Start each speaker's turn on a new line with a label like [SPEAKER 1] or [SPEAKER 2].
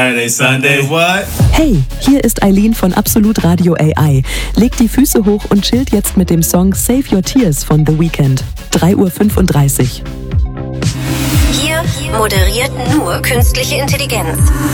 [SPEAKER 1] Saturday, Sunday, what?
[SPEAKER 2] Hey, hier ist Eileen von Absolut Radio AI. Legt die Füße hoch und chillt jetzt mit dem Song Save Your Tears von The Weeknd. 3:35 Uhr.
[SPEAKER 3] Hier moderiert nur künstliche Intelligenz.